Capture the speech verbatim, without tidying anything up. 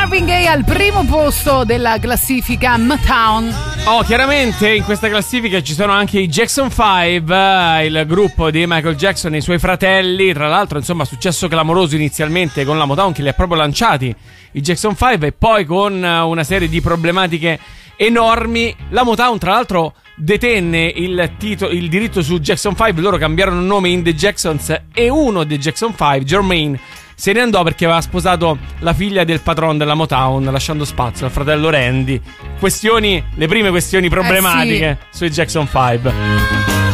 Marvin Gaye al primo posto della classifica Motown. Oh, chiaramente in questa classifica ci sono anche i Jackson five, il gruppo di Michael Jackson e i suoi fratelli. Tra l'altro, insomma, successo clamoroso inizialmente con la Motown, che li ha proprio lanciati i Jackson five, e poi con una serie di problematiche enormi. La Motown, tra l'altro, detenne il, titolo, il diritto su Jackson five. Loro cambiarono nome in The Jacksons e uno dei Jackson five, Jermaine, se ne andò perché aveva sposato la figlia del patron della Motown, lasciando spazio al fratello Randy. Questioni, le prime questioni problematiche eh sì. sui Jackson five.